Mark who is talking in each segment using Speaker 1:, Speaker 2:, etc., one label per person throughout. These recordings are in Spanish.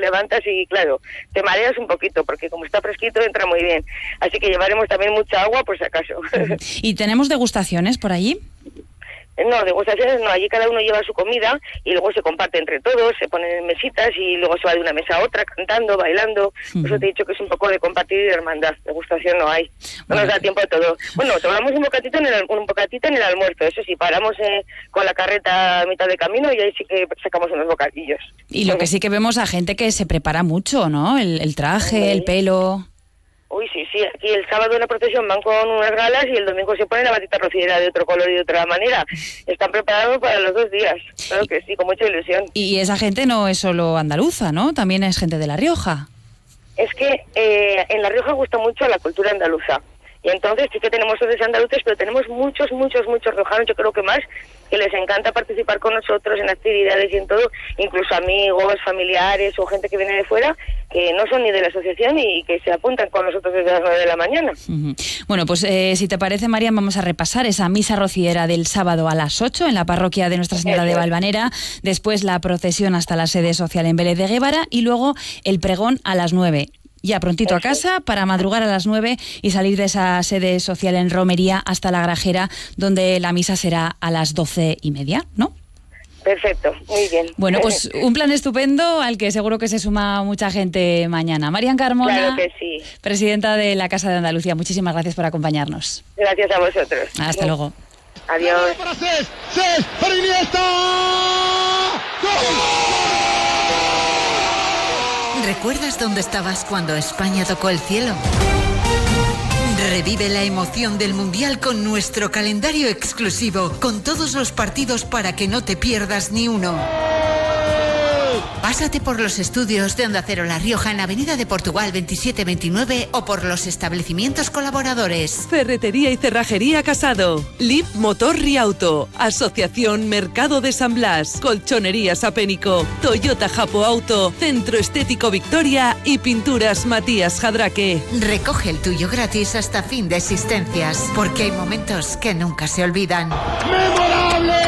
Speaker 1: levantas y claro, te mareas un poquito porque como está fresquito entra muy bien. Así que llevaremos también mucha agua por si acaso.
Speaker 2: ¿Y tenemos degustaciones por allí?
Speaker 1: No, degustaciones no, allí cada uno lleva su comida y luego se comparte entre todos, se ponen en mesitas y luego se va de una mesa a otra cantando, bailando. Por eso te he dicho que es un poco de compartir y de hermandad. Degustación no hay, no nos da tiempo a todo. Bueno, tomamos un bocatito en el almuerzo, eso sí, paramos con la carreta a mitad de camino y ahí sí que sacamos unos bocadillos.
Speaker 2: Y lo que sí que vemos a gente que se prepara mucho, ¿no? El traje, el pelo...
Speaker 1: Uy, sí, aquí el sábado en la procesión van con unas galas y el domingo se pone la batita rociera de otro color y de otra manera. Están preparados para los 2 días, claro que sí, con mucha ilusión.
Speaker 2: Y esa gente no es solo andaluza, ¿no? También es gente de La Rioja.
Speaker 1: Es que en La Rioja gusta mucho la cultura andaluza. Y entonces sí que tenemos socios andaluces, pero tenemos muchos riojanos, yo creo que más, que les encanta participar con nosotros en actividades y en todo, incluso amigos, familiares o gente que viene de fuera, que no son ni de la asociación y que se apuntan con nosotros desde las 9 de la mañana.
Speaker 2: Bueno, pues si te parece, Marian, vamos a repasar esa misa rociera del sábado a las 8 en la parroquia de Nuestra Señora de Valvanera, después la procesión hasta la sede social en Vélez de Guevara y luego el pregón a las 9. Ya prontito a casa para madrugar a las 9 y salir de esa sede social en Romería hasta La Grajera, donde la misa será a las 12:30, ¿no?
Speaker 1: Perfecto, muy bien.
Speaker 2: Bueno, pues un plan estupendo al que seguro que se suma mucha gente mañana. Marian Carmona,
Speaker 1: claro que sí,
Speaker 2: presidenta de la Casa de Andalucía, muchísimas gracias por acompañarnos.
Speaker 1: Gracias a vosotros.
Speaker 2: Hasta luego.
Speaker 1: Adiós.
Speaker 3: Para Iniesta.
Speaker 4: ¿Recuerdas dónde estabas cuando España tocó el cielo? Revive la emoción del Mundial con nuestro calendario exclusivo, con todos los partidos para que no te pierdas ni uno. Pásate por los estudios de Onda Cero La Rioja en Avenida de Portugal 2729 o por los establecimientos colaboradores.
Speaker 5: Ferretería y Cerrajería Casado, Lip Motor Riauto, Asociación Mercado de San Blas, Colchonerías Apénico, Toyota Japo Auto, Centro Estético Victoria y Pinturas Matías Jadraque.
Speaker 4: Recoge el tuyo gratis hasta fin de existencias, porque hay momentos que nunca se olvidan.
Speaker 3: ¡Memorable!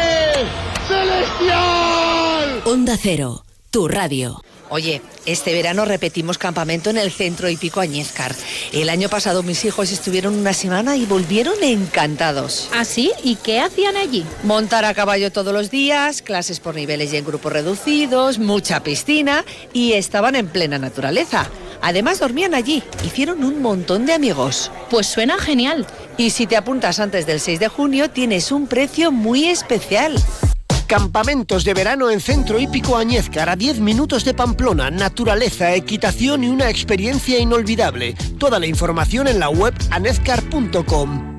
Speaker 3: ¡Celestial!
Speaker 6: Onda Cero, tu radio.
Speaker 7: Oye, este verano repetimos campamento en el Centro Hípico Añezcar. El año pasado mis hijos estuvieron una semana y volvieron encantados.
Speaker 8: ¿Ah, sí? ¿Y qué hacían allí?
Speaker 7: Montar a caballo todos los días, clases por niveles y en grupos reducidos, mucha piscina y estaban en plena naturaleza. Además dormían allí, hicieron un montón de amigos.
Speaker 8: Pues suena genial.
Speaker 7: Y si te apuntas antes del 6 de junio tienes un precio muy especial.
Speaker 9: Campamentos de verano en Centro Hípico Añezcar, a 10 minutos de Pamplona. Naturaleza, equitación y una experiencia inolvidable. Toda la información en la web anezcar.com.